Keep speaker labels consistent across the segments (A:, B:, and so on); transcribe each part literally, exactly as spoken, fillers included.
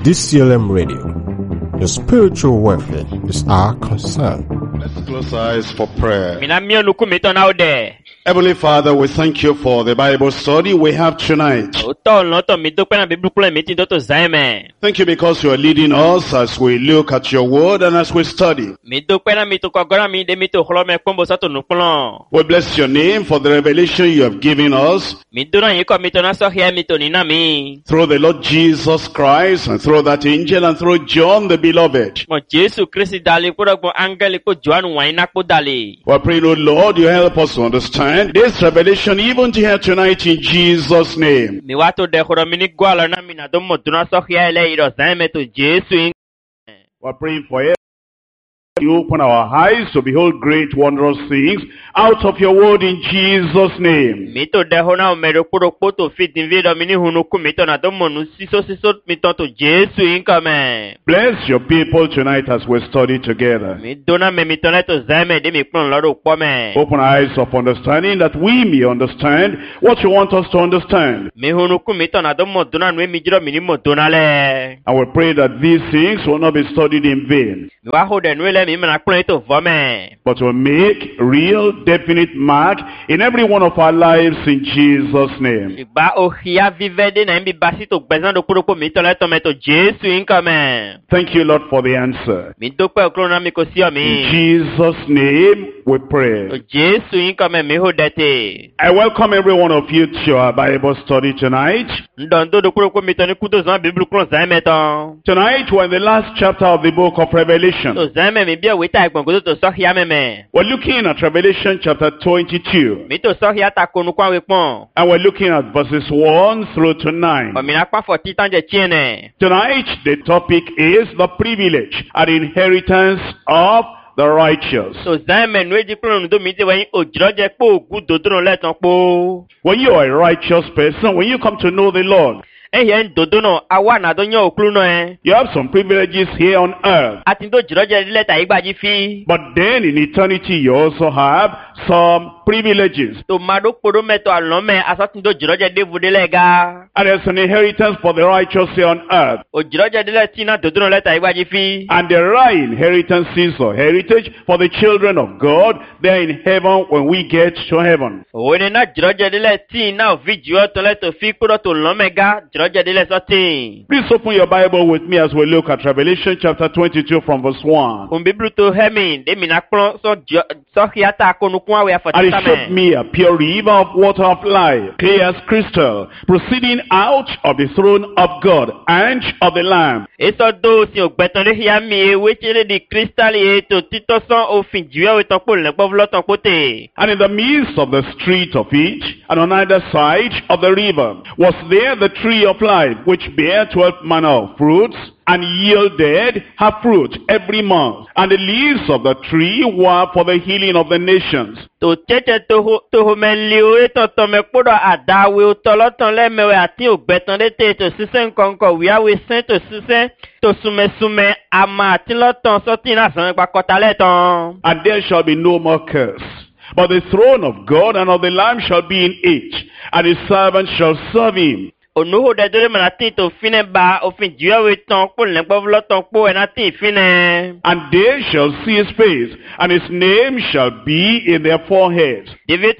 A: D C L M Radio. Your spiritual welfare is our concern.
B: Let's close our eyes for prayer.
C: Heavenly
B: Father, we thank you for the Bible study we have tonight. Thank you because you are leading us as we look at your word and as we study. We bless your name for the revelation you have given us through the Lord Jesus Christ and through that angel and through John the beloved. We pray, O Lord, you help us to understand this revelation even here tonight in Jesus' name.
C: We're
B: praying for you. You open our eyes to behold great wondrous things out of your word in Jesus' name. Bless your people tonight as we study together. Open eyes of understanding that we may understand what you want us to understand. I will pray that these things will not be studied in vain, but will make real, definite mark in every one of our lives in Jesus' name. Thank you, Lord, for the answer. In Jesus' name we pray. I welcome every one of you to our Bible study tonight. Tonight we're in the last chapter of the book of Revelation. We're looking at Revelation chapter twenty-two. And we're looking at verses one through to nine. Tonight the topic is the privilege and inheritance of the righteous. When you are a righteous person, when you come to know the Lord, you have some privileges here on earth. But then in eternity you also have some privileges. And there's an inheritance for the righteous here on earth. And there are inheritances or heritage for the children of God. They're in heaven when we get to heaven. Please open your Bible with me as we look at Revelation chapter twenty-two from verse one. And he showed me a pure river of water of life, clear as crystal, proceeding out of the throne of God and of the Lamb. And in the midst of the street of it, and on either side of the river, was there the tree of life, which bare twelve manner of fruits, and yielded her fruit every month. And the leaves of the tree were for the healing of the nations. And there shall be no more curse, but the throne of God and of the Lamb shall be in it, and his servants shall serve him. And they shall see his face, and his name shall be in their foreheads.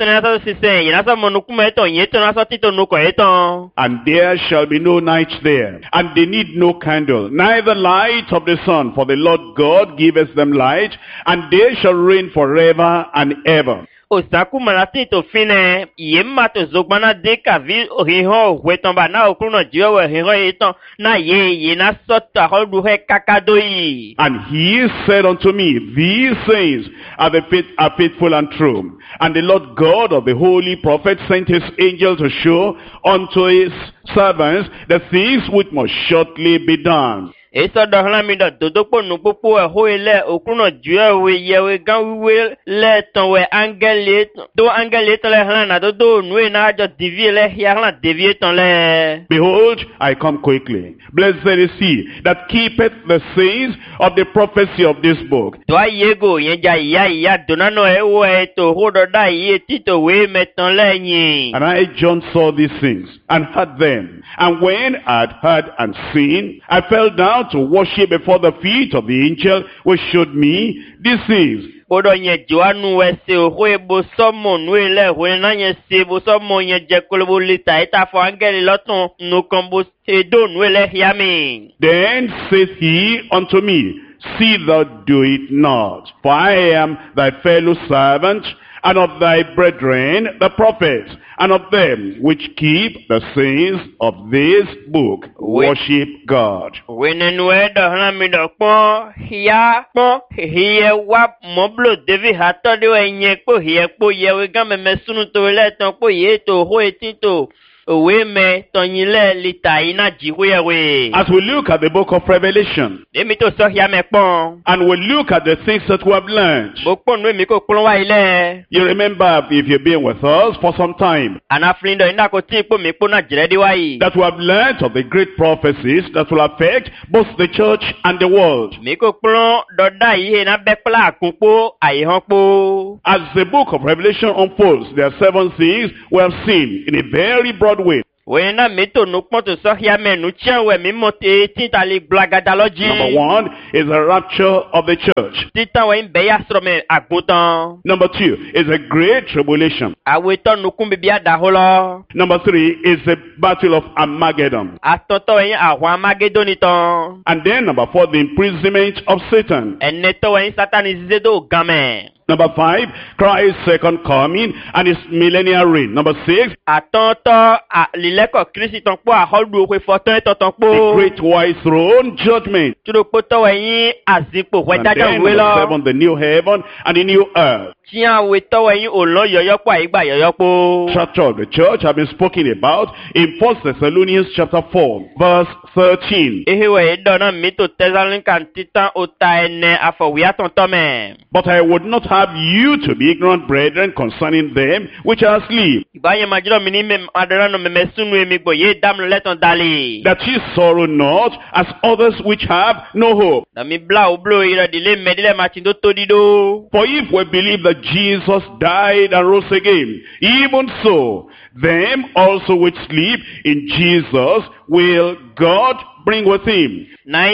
B: And there shall be no night there, and they need no candle, neither light of the sun, for the Lord God giveth them light, and they shall reign forever and ever. And the And he said unto me, these things are, the faith, are faithful and true. And the Lord God of the holy prophet sent his angel to show unto his servants the things which must shortly be done.
C: Eso dohla mi do dodokpo nupopo e hoile okuno juewe yewe ganwe le tonwe angele do angele tole hla do do nwe na jo divie le hla devie ton le.
B: Behold, I come quickly. Blessed is he that keepeth the sayings of the prophecy of this book.
C: Do yego yenja ya ya donano e wo e to hodo da ye tito we meton le yin.
B: And I John saw these things and heard them. them. And when I had heard and seen, I fell down to worship before the feet of the angel which showed me this is.
C: Odo nye Joanu wese ohoe bo somo nuele hoe na nye se bo somo nye jekolobo lita ita fo angeli loton no kombo edo nuele hiami.
B: Then saith he unto me, See thou do it not, for I am thy fellow servant, and of thy brethren the prophets, and of them which keep the sayings of this book. Worship God.
C: Wenenue dohna mi dokpo hiya po hiye wa moblo devi hato de wenye po hiye po yewe game mesunu to le ton po ye to ho etito. As we look at
B: the book of Revelation, and we look at the things that we have learned, you remember, if you've been with us for some time, that we have learned of the great prophecies that will affect both the church and the world. As the book of Revelation unfolds, there are seven things we have seen in a very broad way.
C: Number one
B: is the rapture of the church. Number two is a great tribulation. Number three is the battle of Armageddon. And then number four, the imprisonment of Satan. Number five, Christ's second coming and his millennial reign. Number six, the great white throne judgment. And then number seven, the new heaven and the new earth. Structure of the church have been spoken about in First Thessalonians chapter four, verse thirteen. But I would not have you to be ignorant, brethren, concerning them which are asleep, that ye sorrow not as others which have no hope. For if we believe that Jesus died and rose again, even so, them also which sleep in Jesus will God bring with him. For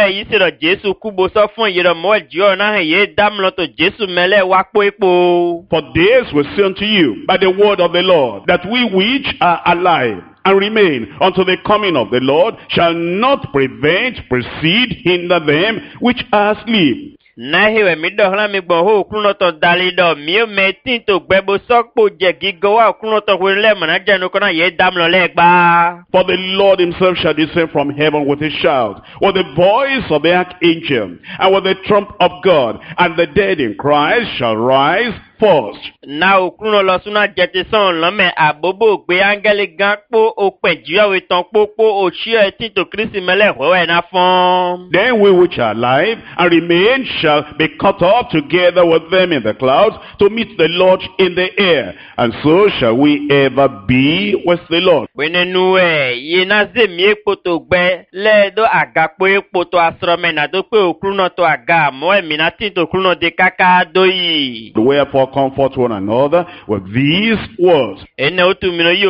B: this we say unto you by the word of the Lord, that we which are alive and remain unto the coming of the Lord shall not prevent, precede, hinder them which are asleep.
C: Nahiwe midohla migboho kunoto dalido mio metinto gbebo sokpo jegigowa kunoto wele manaja nukona ye damlo legba.
B: For the Lord himself shall descend from heaven with a shout, with the voice of the archangel, and with the trump of God, and the dead in Christ shall rise first.
C: Now kuno losuna jetison lome abobo gbe angeli ganpo openjia we tonpopo oshio etito Christ mele howe na fon.
B: Then we which are alive and remain shall be caught up together with them in the clouds to meet the Lord in the air, and so shall we ever be with the Lord.
C: Wenenue yenaze mi poto gbe ledo agapo epoto asrome na do pe okruno to aga mo emina tinto okruno de kaka doyi.
B: Wherefore comfort one another with these words.
C: That's what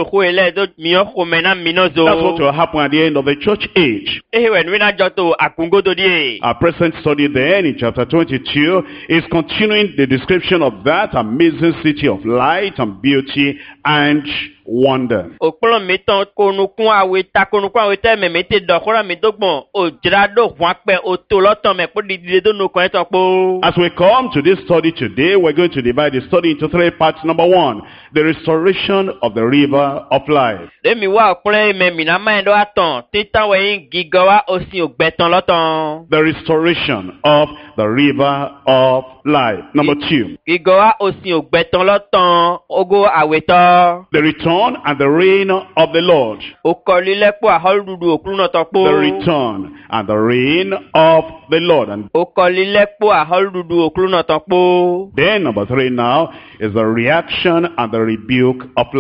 B: will happen at the end of the church age. Our present study then in chapter twenty-two is continuing the description of that amazing city of light and beauty and wonder. As we come to this study today, we're going to divide the study into three parts. Number one, the restoration of the river of life. The restoration of the river of life. Number two, the return and the reign of the Lord. The return and the reign of the Lord. And then number three now is the reaction and the rebuke of love.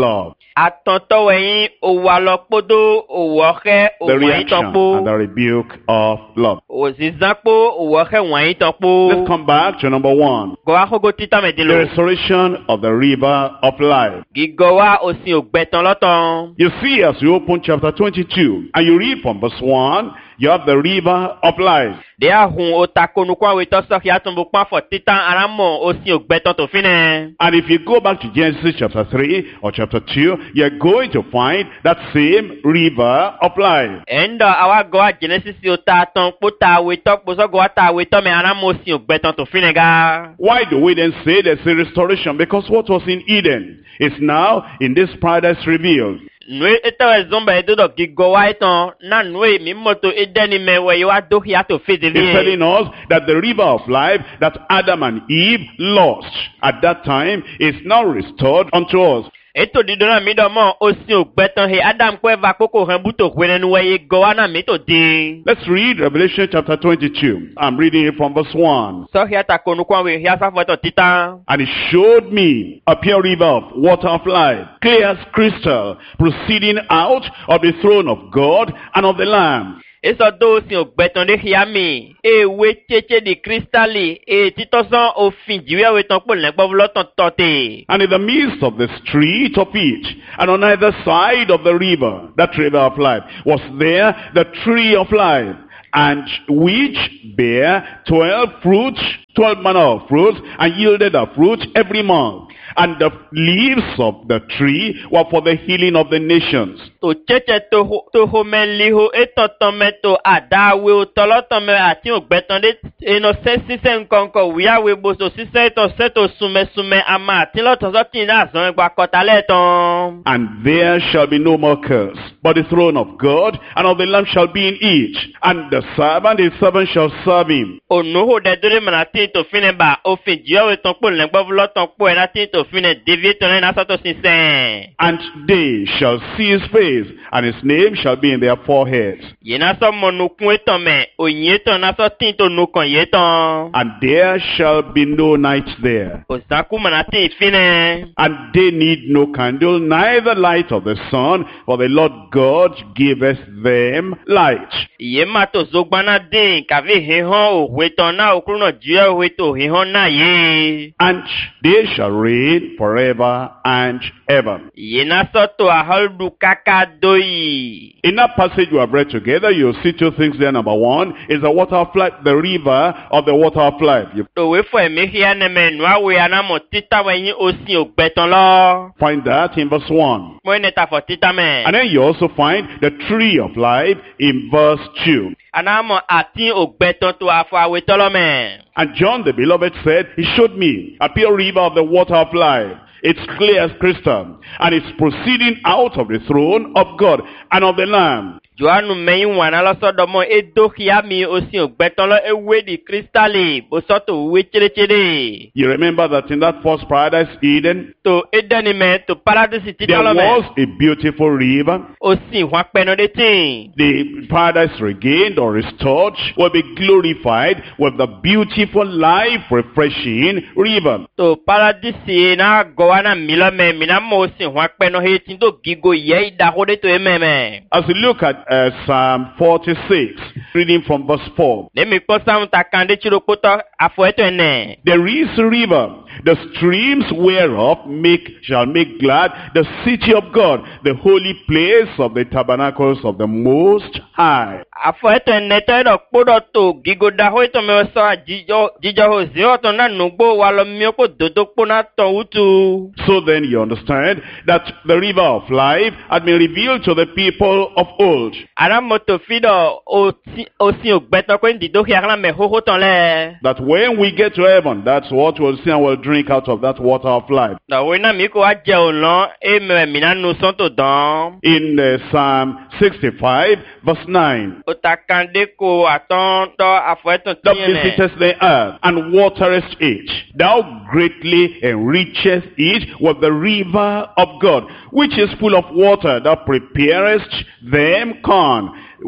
C: Atontoweyin owalokpodo owohe
B: The reaction and
C: owanyitonpo.
B: the rebuke of love.
C: Ozizakpo owohe wanyitonpo.
B: Let's come back to number one.
C: Gowa kogo tita
B: The
C: medilo.
B: restoration of the river of life.
C: Gigowa osin ogbetan lotan.
B: You see, as you open chapter twenty-two and you read from verse one, you have the river of life.
C: De ahun otakonu kwa weto so ya tumbu pa for titan aramo osin ogbetan to fine.
B: And if you go back to Genesis chapter three or chapter two, you're going to find that same river of life.
C: Endo awa gowa Genesis ota ton pota weto poso gowa ta weto me aramo osin ogbetan to fine ga.
B: Why do we then say there's a restoration? Because what was in Eden is now in this paradise revealed.
C: Nwe eto zomba edo gigowa eton na nwe mi moto edeni mewe yo do ya to
B: It's
C: fezeli.
B: telling us that the river of life that Adam and Eve lost at that time is now restored unto us.
C: Eto didona mi do mo osin ogbetan he Adam ko eva koko han buto kwenu we gowa na mi to din.
B: Let's read Revelation chapter twenty-two. I'm reading it from verse one.
C: So here ta konu kwa we here sa foto titan.
B: And he showed me a pure river of water of life, clear as crystal, proceeding out of the throne of God and of the Lamb.
C: Eso do osin ogbetan de here mi. E we cheche di crystali e titosan ofin jiwe we ton po le gbo lotan tote.
B: And in the midst of the street of it, and on either side of the river, that river of life, was there the tree of life, and which bare twelve fruits, twelve manner of fruits, and yielded a fruit every month. And the leaves of the tree were for the healing of the nations.
C: To cheche to ho to ho men liho etonton me to adawe o toloton me ati ogbetan de eno se sise nkonko wiya we bo so sise to se to sume sume ama ati loton so tin na zon gba kota leton.
B: And there shall be no more curse, but the throne of God and of the Lamb shall be in each, and the servant, his servant shall serve him.
C: Onu ho de dore manati to fine ba ofin jiwe ton po le gbo loton po e nati to fine devie ton na so to sise.
B: And they shall see his face, and his name shall be in their foreheads.
C: Ye na so monukun eton me oyin eton na so tin to nukon ye ton.
B: And there shall be no night there.
C: Osaku manati fine.
B: And they need no candle, neither light of the sun, for the Lord God giveth them light.
C: Ye mato zogbana din kavi hehon o weton na okruno jiwe weto hehon na ye.
B: And they shall reign forever and ever.
C: Ye na soto aholdu kaka doi.
B: In that passage we have read together, you'll see two things there. Number one is the water of life, the river of the water of life. You
C: To we fo emi hia ne me nwa we anamo tita we yin osin ogbeton lo.
B: find that in verse one.
C: Mo ne ta fo tita me.
B: And then you also find the tree of life in verse two.
C: Anamo atin ogbeton to afo awetolo me.
B: And John the beloved said, he showed me a pure river of the water of life. It's clear as crystal, and it's proceeding out of the throne of God and of the Lamb.
C: Joanu meyin wana lo sodo mo edo hia mi osin ogbeton lo ewe di crystali bo soto we chere chere.
B: You remember that in that first paradise, Eden,
C: To edeni me to paradise tita
B: there
C: lo me.
B: was a beautiful river.
C: Osin wa peno de tin.
B: The paradise regained or restored will be glorified with the beautiful, life refreshing river.
C: To paradise na gowana mila me mina mo osin wa peno he tin to gigo ye da hode to ememe.
B: As we look at uh, Psalm forty-six, reading from verse four,
C: Ne mi ko sam ta kande chiro poto afo eto ene.
B: there is a river, the streams whereof make shall make glad the city of God, the holy place of the tabernacles of the Most High.
C: Afo eto ene to edo podo to gigo da ho eto me so jijo jijo ho zio to na nugbo walo mi ko dodo po na to utu.
B: So then you understand that the river of life had been revealed to the people of old.
C: Ara moto fido osi osin ogbeton ko ndi do hiara me ho ho ton le.
B: That when we get to heaven, that's what we'll see and we'll drink out of that water of life.
C: Da we na mi ko a je olon e me mina nu son to don.
B: In uh, Psalm sixty-five, verse nine,
C: O ta kande ko aton to afo eto
B: thou
C: ti ene.
B: visitest the earth and waterest it. Thou greatly enrichest it with the river of God, which is full of water. Thou preparest them corn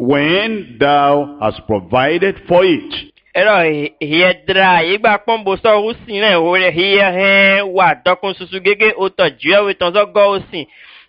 B: when thou hast provided for it.
C: Ero hiedra igba pombo so usin re ore hiye he wa dokun susu gege o to jiwe we ton so go usin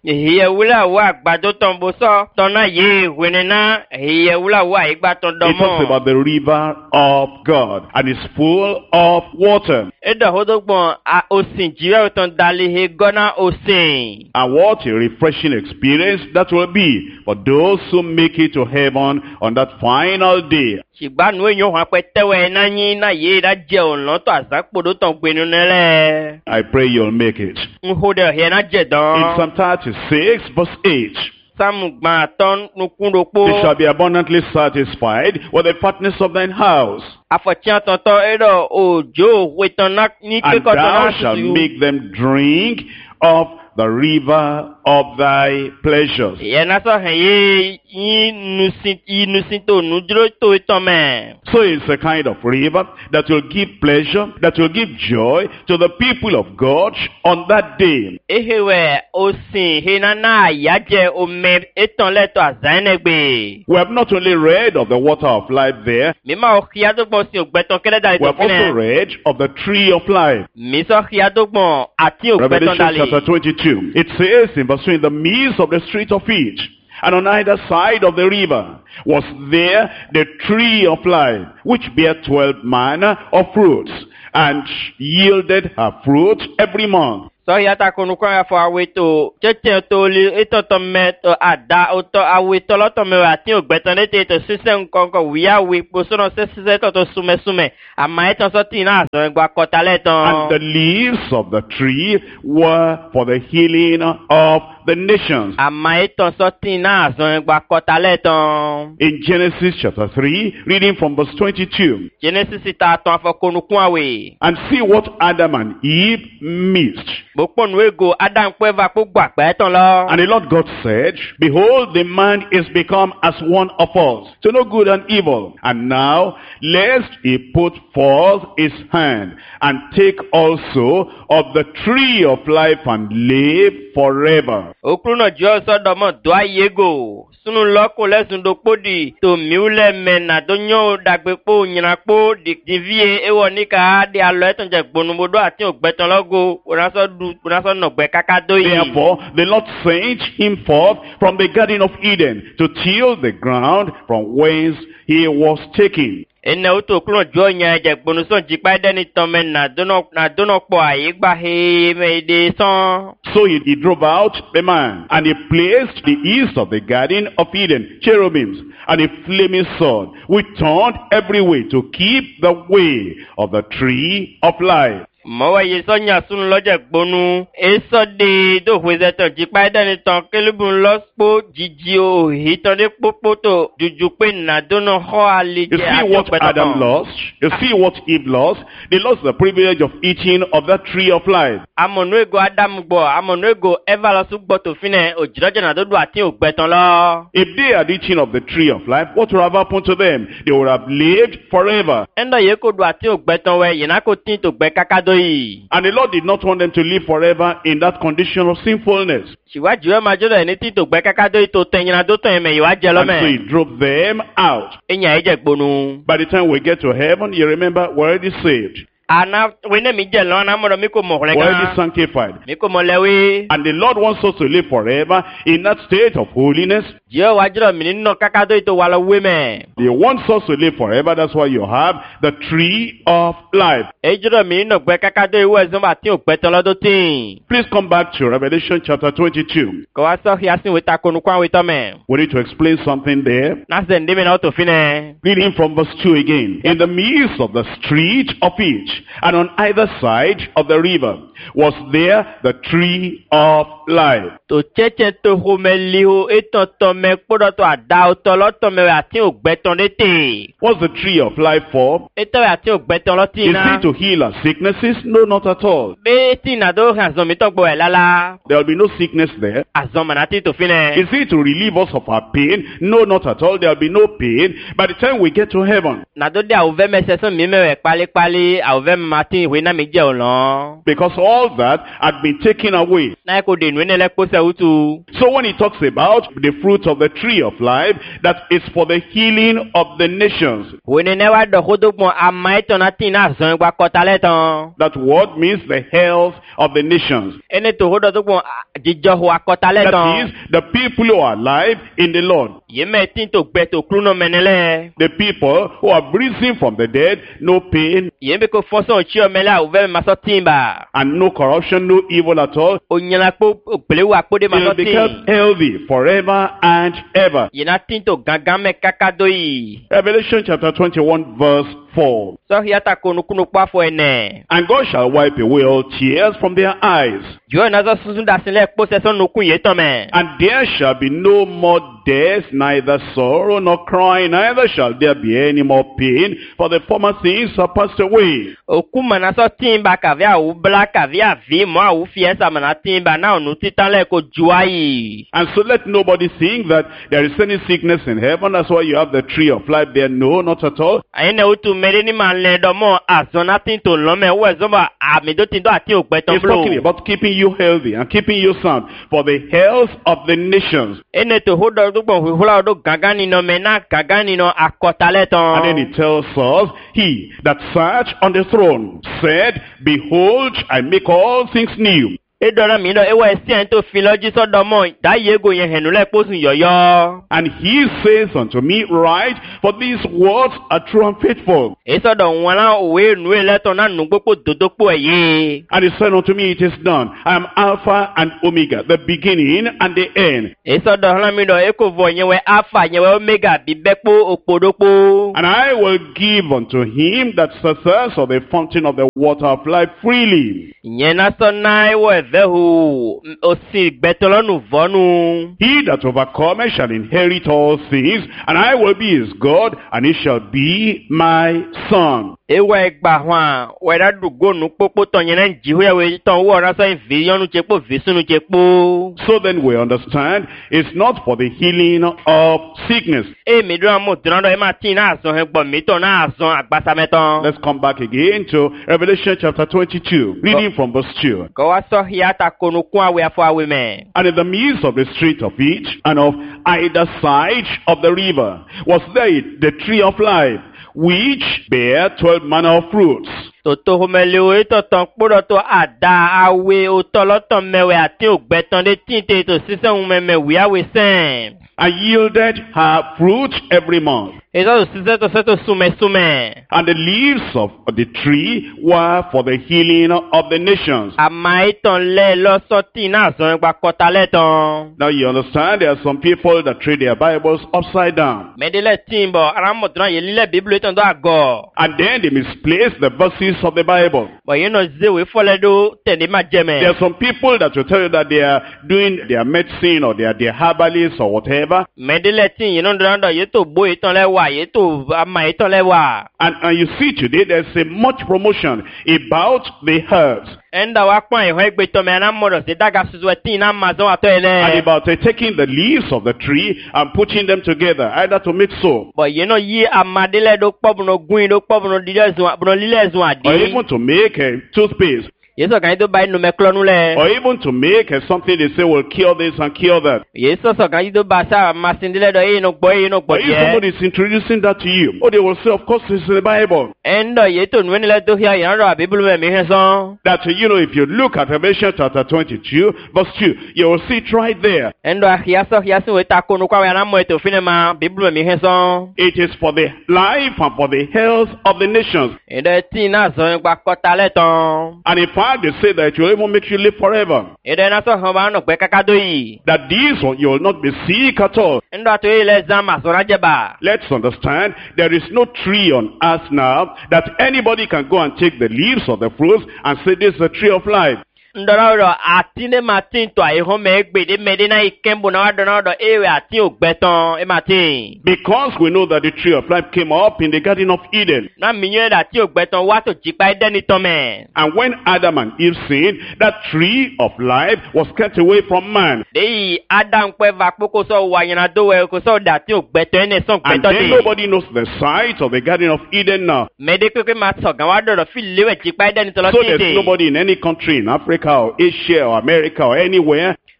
C: Hiye wula wa gbado tombo so tona ye wenena hiye wula wa igba ton domo.
B: It talks about the river of God and is full of water.
C: Edo hodogbon a osin jiwe ton dali he gona osin.
B: And what a refreshing experience that will be for those who make it to heaven on that final day.
C: Shigba nu enyo hwan pe tewe na yin na ye da je olon to asapodo ton gbenu nele.
B: I pray you'll make it.
C: Nhode he na je
B: In
C: don.
B: Psalm thirty-six verse eight.
C: Samu gba ton nukundopo.
B: They shall be abundantly satisfied with the fatness of thine house,
C: Afotian tonton edo ojo weton na ni
B: and
C: keko
B: thou
C: ton
B: shalt
C: na
B: make them drink of the river of thy pleasures.
C: Yena so heye yin nusin yin nusin to nudro to itome.
B: So it's a kind of river that will give pleasure, that will give joy to the people of God on that day.
C: Ehewe osin hena na yaje ome eton leto azainegbe.
B: We have not only read of the water of life there,
C: Mima o khiadogbon si ogbeton kele dali
B: we
C: to
B: have also
C: fine.
B: read of the tree of life.
C: Mi so khiadogbon ati ogbeton
B: Revelation
C: dali.
B: chapter twenty-two. It says in verse two, in the midst of the street of it, and on either side of the river, was there the tree of life, which bare twelve manner of fruits, and yielded her fruit every month.
C: So yata konu kwa fo aweto cheche to li eto to meto ada oto aweto loto me ati ogbeton ete to sise nkonko wiya we poso no sise to to sume sume ama eto so ti na so gba kota
B: And
C: leton.
B: the leaves of the tree were for the healing of the nations.
C: Ama eto so ti na so gba kota leton.
B: In Genesis chapter three, reading from verse twenty-two,
C: Genesis ta ton fo konu kwa we.
B: and see what Adam and Eve missed.
C: Bokpon wego Adam pe va po gba pe ton lo.
B: And the Lord God said, behold, the man is become as one of us, to know good and evil. And now, lest he put forth his hand, and take also of the tree of life, and live forever.
C: Okruno jo so domo do ayego. Sunu loko lesun do podi to miule mena do nyo dagbe po nyina po di divie ewo nika de alo eton je gbonumodo ati ogbeton logo onaso du onaso no gbe kakado yi.
B: Therefore, the Lord sent him forth from the Garden of Eden to till the ground from whence he was taken.
C: Ene uto okruno jo nya je gbonuson jipa de ni ton men na dono na dono po aye gba he me de son.
B: So he, he drove out the man, and he placed the east of the Garden of Eden cherubims and a flaming sword, which turned every way to keep the way of the tree of life.
C: Mowa ye so nya sun loje gbonu eso de do hweze ton jipa de ni ton kelubun lospo jiji o hiton de popoto juju pe na dono ho ali
B: You
C: je
B: see what Adam lost? You see what Eve lost? They lost the privilege of eating of that tree of life.
C: amonu ego Adam gbo amonu ego Eva lo su gbo to fine ojiroje na dodo ati ogbeton lo.
B: If they had eaten of the tree of life, what would have happened to them? They would have lived forever.
C: Endo ye ko do ati ogbeton we yina ko tin to gbe kakado yi.
B: And the Lord did not want them to live forever in that condition of sinfulness.
C: Siwaju e ma jodo eni tin to gbe kakado yi to tenyina do to eme yiwa je lo
B: And so he
C: me.
B: drove them out.
C: Enya eje gbonu.
B: By the time we get to heaven, you remember, we're already saved.
C: Ana wene mi je lo na mo mi ko mo
B: We're already
C: hlega.
B: sanctified.
C: Mi ko mo lewe.
B: And the Lord wants us to live forever in that state of holiness.
C: Jio wajiro mi nino kakado ito wala weme.
B: He wants us to live forever. That's why you have the tree of life.
C: Ejiro mi nino gbe kakado iwe zomba ti o gbe tolodo tin.
B: Please come back to Revelation chapter twenty-two.
C: Ko wa so hiasin weta konu kwa weta me.
B: We need to explain something there.
C: Na se ndimi na o to fine.
B: Reading from verse two again. In the midst of the street of each, and on either side of the river, was there the tree of life.
C: To cheche to homeliho eton to me kpodo to ada o to lo to me ati o gbe ton de te.
B: What's the tree of life for?
C: Eto ati o gbe ton lo tin
B: Is
C: na.
B: it to heal our sicknesses? No, not at all.
C: Be tin na do han zo mi to gbo e lala.
B: There will be no sickness there.
C: Azon manati to fine.
B: Is it to relieve us of our pain? No, not at all. There will be no pain. By the time we get to heaven,
C: Na do de auve me se so mi me we pali pali auve mati we na mi je olon.
B: because all that had been taken away.
C: Na ko de nu ne le po se utu.
B: So when he talks about the fruit fruit of the tree of life that is for the healing of the nations. That word means the health of the nations. That is, the people who are alive in the Lord. The people who are risen from the dead, no pain, and no corruption, no evil at all. They will become healthy forever and ever. Revelation chapter twenty-one verse four. And God shall wipe away all tears from their eyes. And there shall be no more death, neither sorrow nor crying, neither shall there be any more pain, for the former things are passed away. And so let nobody think that there is any sickness in heaven. That's why you have the tree of life there. No, not at all. It's talking about keeping you healthy and keeping you sound for the health of the nations. And then it tells us, he that sat on the throne said, behold, I make all things new. And he says unto me, write, for these words are true and faithful. And he said unto me, it is done. I am Alpha and Omega, the beginning and the end. And I will give unto him that thirsts of the fountain of the water of life freely. He that overcometh shall inherit all things, and I will be his God, and he shall be my son. So then we understand it's not for the healing of sickness. Let's come back again to Revelation chapter twenty-two, reading from verse two. And in the midst of the street of each, and of either side of the river, was there the tree of life, which bare twelve manner of fruits. And yielded her fruit every month. And the leaves of the tree were for the healing of the nations. Now you understand, there are some people that read their Bibles upside down. And then they misplace the verses of the Bible. There are some people that will tell you that they are doing their medicine or they are their herbalists or whatever. And, and you see today there's a much promotion about the herbs. And about uh, taking the leaves of the tree and putting them together, either to make soap, or even to make a toothpaste. Or even to make uh, something they say will cure this and cure that. But if somebody is introducing that to you, oh, they will say, of course, it's in the Bible. That, you know, if you look at Revelation chapter twenty-two, verse two, you will see it right there. It is for the life and for the health of the nations. And in fact, they say that it will even make you live forever. That this one, you will not be sick at all. Let's understand, there is no tree on earth now that anybody can go and take the leaves of the fruits and say this is the tree of life. Because we know that the tree of life came up in the Garden of Eden. And when Adam and Eve sinned, that tree of life was kept away from man. And then nobody knows the site of the Garden of Eden now. So there's nobody in any country in Africa or Asia or America or anywhere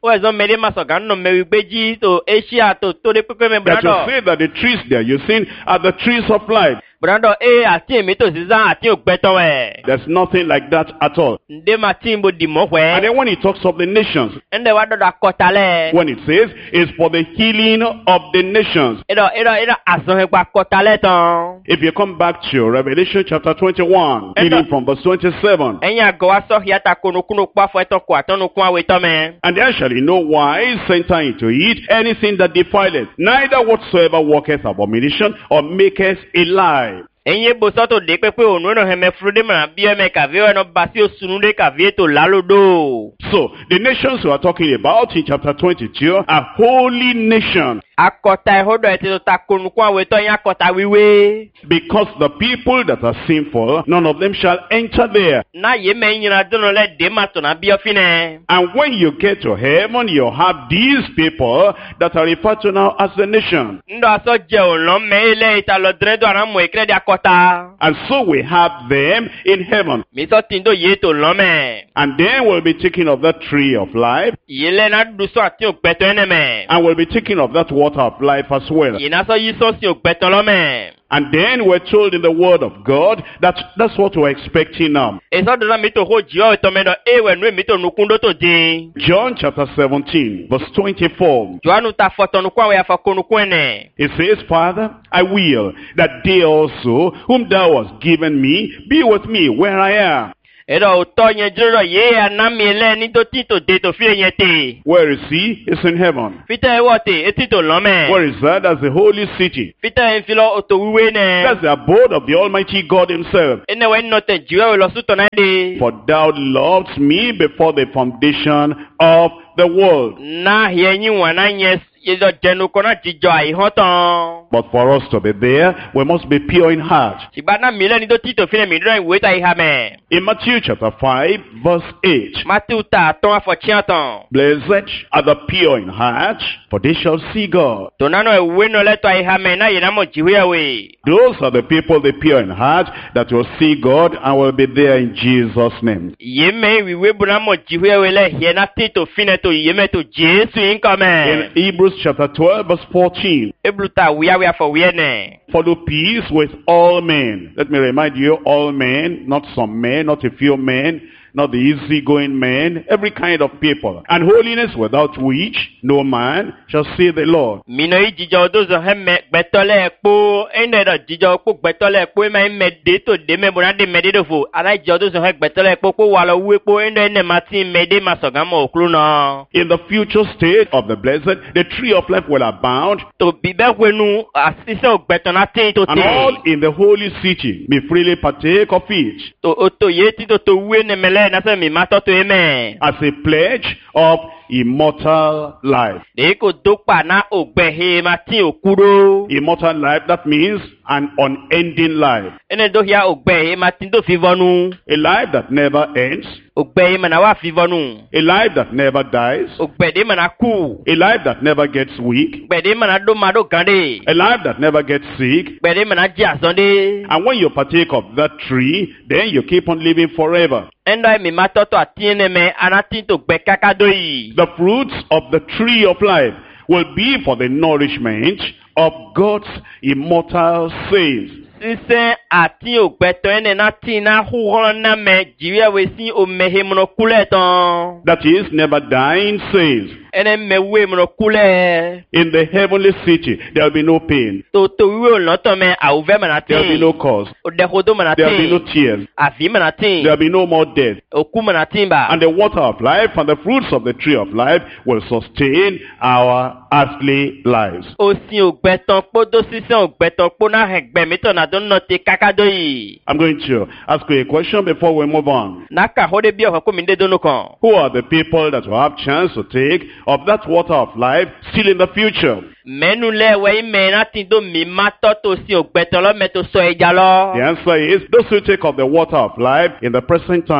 C: O ezo mede masogan no mewigbeji to Asia to to de pepe me
B: That
C: brando.
B: you say that the trees they are using are the trees of life.
C: Brando e ati mi to siza ati ogbeto we.
B: There's nothing like that at all.
C: Nde matimbo di mo
B: And
C: we.
B: then when he talks of the nations,
C: Ende wado da kotale.
B: when it says it's for the healing of the nations.
C: Edo edo edo asohe kwa kotale ton.
B: If you come back to Revelation chapter twenty-one,
C: And
B: reading
C: the-
B: from verse twenty-seven,
C: Enya go aso hiata kono kuno kwa fo eto kwa tonu kwa we to me.
B: and there shall in no wise enter into it anything that defileth, neither whatsoever worketh abomination or maketh a lie.
C: Enye bosoto de pepe onu no heme frude ma bia me ka ve no basi osunu de ka ve to lalodo.
B: So, the nations we are talking about in chapter twenty-two are holy nations,
C: Akota ehodo eti to takonu kwa we to nya akota wiwe.
B: because the people that are sinful, none of them shall enter there.
C: Na ye me nyina dono le de ma to na bia fine.
B: And when you get to heaven, you have these people that are referred to now as the nation.
C: Ndo aso je olon me ile italo dredo ara mo ikre de akota.
B: And so we have them in heaven.
C: Mi so tindo ye to lon me.
B: And then we'll be taking of that tree of life,
C: Yele na duso ati ogbeto ene me.
B: and we'll be taking of that water of life as well.
C: Yina so yiso si ogbeto lo me.
B: And then we're told in the word of God that that's what we're expecting now.
C: Eso do na mi to ho jio to me no ewe nu mi to nukundo to din.
B: John chapter seventeen, verse twenty-four.
C: Joanu ta fotonu kwa we afa konu kwene.
B: It says, Father, I will that they also, whom thou hast given me, be with me where I am.
C: Edo uto nye jiro ye anami ele ni to tito de to fie nye te.
B: Where is he? It's in heaven.
C: Fita e wote eti to lome.
B: Where is that? That's the holy city.
C: Fita e filo oto wiwe ne.
B: That's the abode of the Almighty God himself.
C: Ene we no te jiwe we lo suto na de.
B: For thou loved me before the foundation of the world.
C: Na hiye nyi wana nye yedo jenu kona jijo ai hoton.
B: But for us to be there, we must be pure in heart.
C: Sibana mile ni to tito fine mi dron we ta ihame.
B: In Matthew chapter five, verse eight.
C: Mati uta ton afo chianton.
B: Blessed are the pure in heart, for they shall see God.
C: Tonano e we no le to ihame na yena mo jiwe we.
B: Those are the people, the pure in heart, that will see God and will be there in Jesus' name.
C: Yeme wiwe buna mo jiwe we le hiena tito fine to yeme to Jesu
B: In
C: inkame.
B: Hebrews chapter twelve, verse fourteen.
C: Ebluta wiya wiya for wiene.
B: Follow peace with all men. Let me remind you, all men, not some men, not a few men, not the easygoing men, every kind of people. And holiness without which no man shall see the Lord.
C: Mino yi jijo dozo heme gbetole ekpo. Ende do jijo ekpo gbetole ekpo. Ema ime de to de me bona de mede do fo. Ala jijo dozo he gbetole ekpo. Ko walo wu ekpo. Ende ene mati mede masogamo oklu no.
B: In the future state of the blessed, the tree of life will abound,
C: To bibe wenu asise ogbeto na tin to
B: and
C: te.
B: all in the holy city may freely partake of it,
C: To oto ye ti to to wu ene mele na se mi mato to eme.
B: as a pledge of immortal life.
C: De ko dokpa na ogbehe mati okuro.
B: Immortal life, that means an unending life.
C: Ene do ya ogbehe mati do fivonu.
B: A life that never ends,
C: Ogbehe mana wa fivonu.
B: a life that never dies,
C: Ogbede mana ku.
B: a life that never gets weak,
C: Gbede mana do ma do gande.
B: a life that never gets sick.
C: Gbede mana ji asonde.
B: And when you partake of that tree, then you keep on living forever.
C: Endo mi matoto atiene me anatin to gbe kakado yi.
B: The fruits of the tree of life will be for the nourishment of God's immortal saints.
C: Sise ati ogbeto ene na tin na huhon na me jiwe we si o mehe mono kule ton.
B: That is, never dying saints.
C: Ene me we mono kule.
B: In the heavenly city, there will be no pain.
C: To to wi o loto me a uve mana
B: There will be
C: tin.
B: no cause.
C: O de hodo mana
B: There will be no
C: tin.
B: tears.
C: Afi mana tin.
B: There will be no more death.
C: Oku mana tin ba.
B: And the water of life and the fruits of the tree of life will sustain our earthly lives.
C: O si ogbeton po do sise ogbeton po na hegbe mi to na do no te kakado yi.
B: I'm going to ask you a question before we move on.
C: Naka hode bi o ko mi de do no kan.
B: Who are the people that will have chance to take of that water of life still in the future?
C: Menu le we me na tin do mi mato to si ogbeton lo me to so eja lo.
B: The answer is those who take of the water of life in the present time.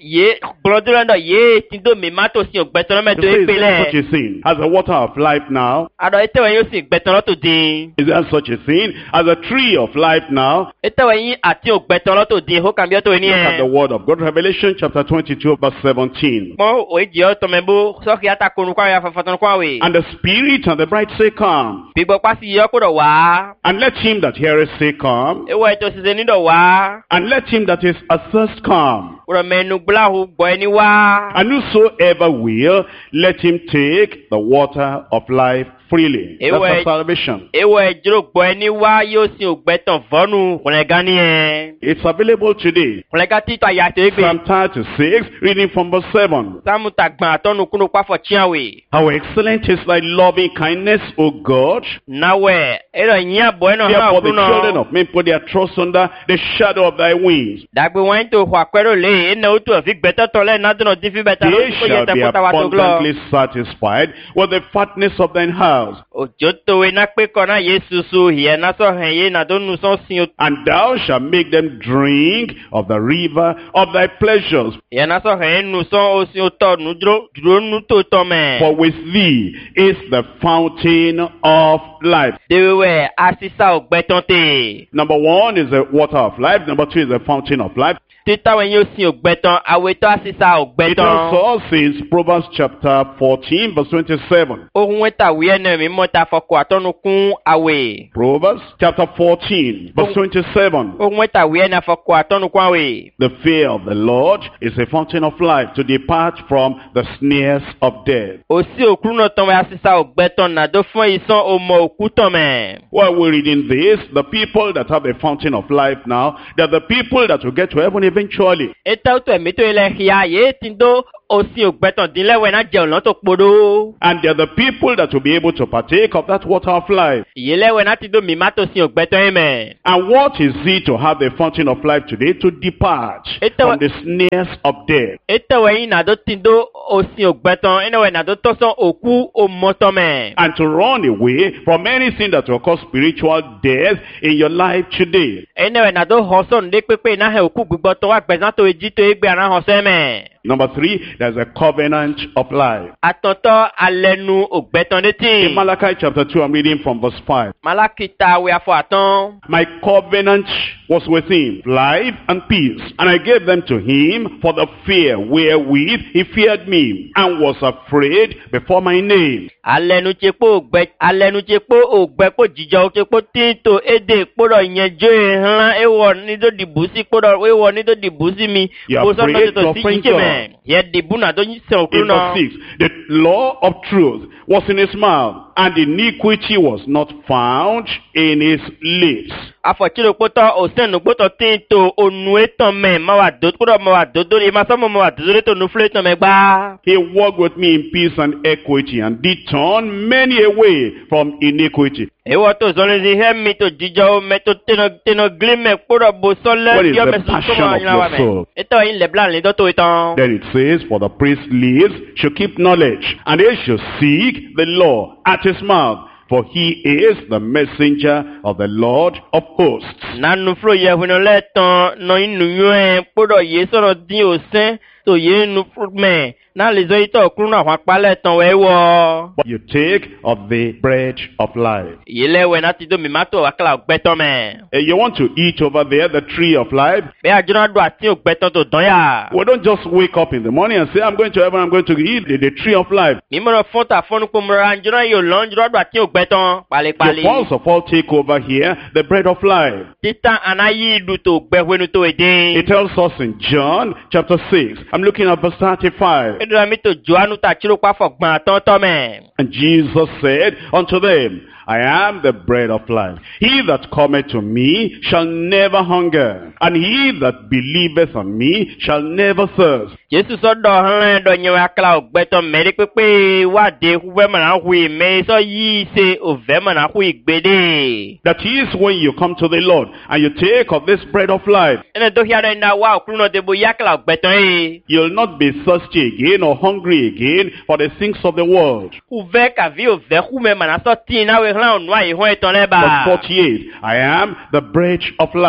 C: ye glodulando ye tindo mi mato si ogbeton me
B: You
C: do
B: say, is there
C: ipele.
B: such a thing as the water of life now?
C: Ado etewe yo si ogbeton to din.
B: Is there such a thing as a tree of life now?
C: Etewe yin ati ogbeton to din ho kan bi o to ni
B: Look at the
C: e.
B: word of God. Revelation chapter twenty-two verse seventeen.
C: Mo o ji o to mebo so ki ata konu kwa ya fafaton kwa we.
B: And the spirit and the bride say, come.
C: Bigbo pasi yo ko do wa.
B: And let him that heareth say, come.
C: Ewe to si ni do wa.
B: And let him that is athirst come.
C: Oro menu gba hu gbo eni wa.
B: And whosoever will, let him take the water of life freely. That's
C: Ewe-
B: our salvation.
C: Ewe jiro gbo eni wa yo si ogbeton vonu kunlega ni e.
B: It's available today.
C: Kunlega ti to aya to egbe.
B: Psalm thirty-six, reading from verse seven.
C: Samu tagban atonu kunu pa fo chiawe.
B: How excellent is thy loving kindness, O God.
C: Nawe ero yin abo eno ha
B: Therefore the children
C: okuno.
B: of men put their trust under the shadow of thy wings.
C: Dagbe wan to ho akwero le ene o to fi gbeto to le na do di fi beta
B: They
C: ko
B: shall
C: ye te
B: be
C: pota wa to glo.
B: abundantly satisfied with the fatness of thine house.
C: Ojo to we na pe ko na Yesu su hie na so hen ye na do nu so sin o.
B: And thou shalt make them drink of the river of thy pleasures.
C: Ye na so hen nu so o sin o to nu dro dro nu to to me.
B: For with thee is the fountain of life.
C: Dewe asisa ogbeton te.
B: Number one is the water of life. Number two is the fountain of life.
C: Tita wen yo sin ogbeton awe to asisa
B: It
C: ogbeton.
B: also says Proverbs chapter fourteen verse twenty-seven.
C: Ohun weta wi ene mi mo ta foko atonu kun awe.
B: Proverbs chapter fourteen verse twenty-seven.
C: Ohun weta wi ene foko atonu kun awe.
B: The fear of the Lord is a fountain of life to depart from the snares of death.
C: Osi okruno ton we asisa ogbeton na do fun isan o mo okuton me.
B: While we're reading this, the people that have a fountain of life now, they're the people that will get to heaven eventually.
C: Eta to emi to ile hia ye tindo osi ogbeton dinle we na je olon to podo.
B: And they're the people that will be able to partake of that water of life.
C: Yele we na tindo mi mato sin ogbeton me.
B: And what is it to have the fountain of life today? To depart
C: Ita
B: from
C: wa-
B: the snares of death.
C: Eta we yin na do tindo osi ogbeton ene we na do to son oku o moto me.
B: And to run away from anything that will cause spiritual death in your life today.
C: Ene we na do hoson de pepe na he oku gbigbo to wa gbezan to eji to egbe aran hose me.
B: Number three, there's a covenant of life.
C: Atonto alenu ogbeton de
B: In
C: ti.
B: Malachi chapter two, I'm reading from verse five.
C: Malakita we afo aton.
B: My covenant was with him, life and peace. And I gave them to him for the fear wherewith he feared me, and was afraid before my name.
C: Alenu chepo ogbe alenu chepo ogbe ko jijo chepo tinto ede kporo yenjo ehlan ewo ni do dibusi kporo ewo ni do dibusi mi.
B: You are
C: Bo so
B: afraid
C: to
B: to
C: si
B: offend
C: ike
B: God.
C: me. Ye dibu na do yin se okru
B: In verse
C: na.
B: six, the law of truth was in his mouth, and iniquity was not found in his lips.
C: Afọchiro kpoto osenu kpoto tinto onu etan me ma wa do kporo ma wa do do e ma so mo ma wa do to nu fle etan me gba.
B: He walked with me in peace and equity, and did turn many away from iniquity.
C: Ewo to zoni zi he mi to jijo me to teno teno glime kporo bo so le
B: What is
C: dio
B: the
C: me su
B: passion
C: so ma
B: of
C: yin wa
B: your soul?
C: me. Eto yin le blan le do to etan.
B: Then it says, for the priest lives, should keep knowledge, and they shall seek the law at his mouth, for he is the messenger of the Lord of hosts.
C: Nanu flo ye hwino le tan no inu yuen kporo ye soro din osen to ye nu flo me na le zo ito okru na hwa pa le tan we wo.
B: But you take of the bread of life.
C: Ye le we na ti do mi mato akla ogbeton me.
B: Uh, You want to eat over there, the tree of life.
C: Be ajuna do ati ogbeton to don ya.
B: We don't just wake up in the morning and say, I'm going to heaven, I'm going to eat the, the tree of life.
C: Mi mo fon ta fon ko mo ran juna yo lon juro do ati ogbeton pale
B: You
C: pale.
B: first of all take over here the bread of life.
C: Titan anayi du to gbe hwenu to ede.
B: It tells us in John chapter six. I'm looking at verse thirty-five.
C: Edura mi to Joanu ta chiro pa fo gban ton to me.
B: And Jesus said unto them, I am the bread of life. He that cometh to me shall never hunger, and he that believeth on me shall never thirst.
C: Jesu so do han do nyewe akla ogbeton me de pepe wa de huwe mana hui me so yi se ove mana hui gbede.
B: That is when you come to the Lord and you take of this bread of life.
C: Ene do hia do na wa okru no de bo yakla ogbeton e.
B: You'll not be thirsty again or hungry again for the things of the world.
C: Uve ka vi ove hume mana so tin na we hlan onu ai ho eton le
B: Verse
C: ba.
B: forty-eight, I am the bread of life.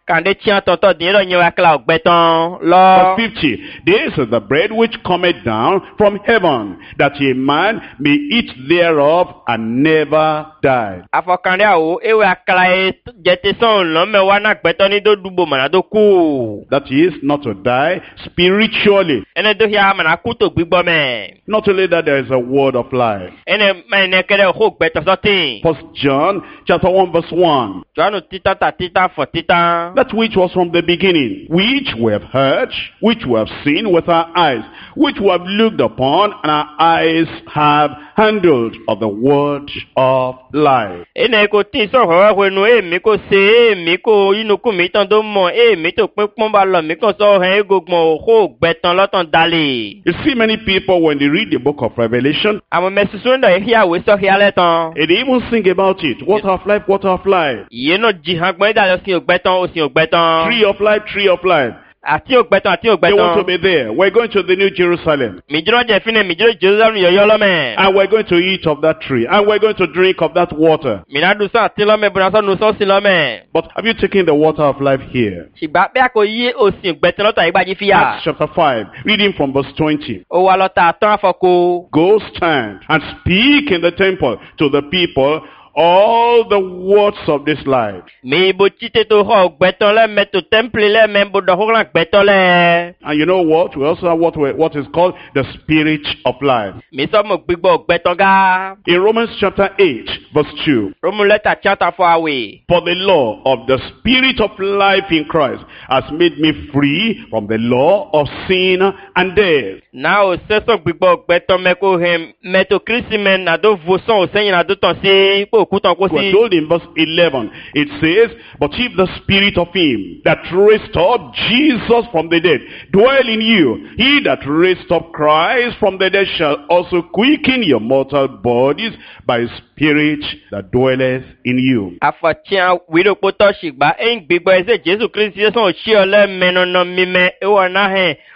C: kande chia toto din lo nyewa kla ogbeton lo.
B: Verse fifty, this is the bread which cometh down from heaven, that a man may eat thereof and never die.
C: Afọkande awo ewe akla e jete son lo me wa na gbeton ni do dubo mana do ku.
B: That is, not to die spiritually.
C: Ene do hia mana ku to gbigbo me.
B: Not only that, there is a word of life.
C: Ene mene kede ho gbeton sotin.
B: First John chapter one verse one.
C: Joanu tita ta tita fo tita.
B: That which was from the beginning, which we have heard, which we have seen with our eyes, which we have looked upon, and our eyes have handled of the word of life.
C: Ene ko tin so ho ho nu e mi ko se e mi ko inu ku mi tan do mo e mi to pin pon ba lo mi ko so he gogbon ho gbeton lotan dale.
B: You see many people when they read the book of Revelation,
C: Àwọn mesisun do hia we so hia letan.
B: and they even think about it. Water of life, water of life.
C: Ye no ji han gbon da lo sin ogbeton o sin ogbeton.
B: Tree of life, tree of life.
C: Àti ogbeton àti
B: They want to
C: ogbeton.
B: be there. We're going to the New Jerusalem.
C: Mi jiro je fine mi jiro Jerusalem yo yo lo me.
B: And we're going to eat of that tree. And we're going to drink of that water.
C: Mi na du so àti lo me bu na so nu so sin lo me.
B: But have you taken the water of life here?
C: Sigba pe ko yi o sin ogbeton lotan igba ji fiya.
B: Acts chapter five, reading from verse twenty.
C: O wa lo ta tan afoko.
B: Go stand and speak in the temple to the people all the words of this life.
C: Mi bo chite to ho ogbeton le me to temple le me bo do ho ran ogbeton le.
B: And you know what? We also have what, we, what is called the spirit of life.
C: Mi so mo gbigbo ogbeton ga.
B: In Romans chapter eight, verse two.
C: Romu leta chapter for away.
B: For the law of the spirit of life in Christ has made me free from the law of sin and death.
C: Now se so gbigbo ogbeton me ko hem me to Christ men na do voson o seyin na do tan si po okutan ko
B: We're
C: si.
B: told in verse eleven, it says, but if the spirit of him that raised up Jesus from the dead dwell in you, he that raised up Christ from the dead shall also quicken your mortal bodies by his spirit that dwelleth in you.
C: Afọchian wido poto sigba en gbigbo ese Jesu Christ son o si ole menono mi me e wo na he